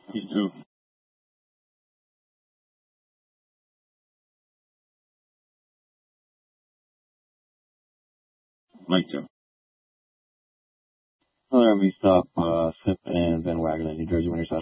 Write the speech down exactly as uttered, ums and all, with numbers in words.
You too. Mike too. Hello, we stop uh, Sip and Van Wagner in New Jersey Winter